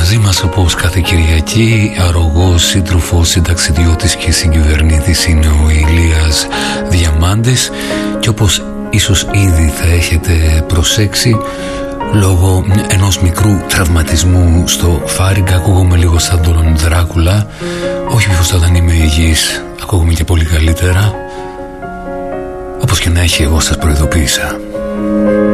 μαζί μας όπως κάθε Κυριακή. Αρρωγός σύντροφος, συνταξιδιώτης και συγκυβερνήτης είναι ο Ηλίας Διαμάντης. Και όπως ίσως ήδη θα έχετε προσέξει, λόγω ενός μικρού τραυματισμού στο φάριγγα ακούγομαι λίγο σαν τον Δράκουλα. Όχι πως όταν είμαι υγιής ακούγομαι και πολύ καλύτερα. Όπως και να έχει, εγώ σας προειδοποίησα.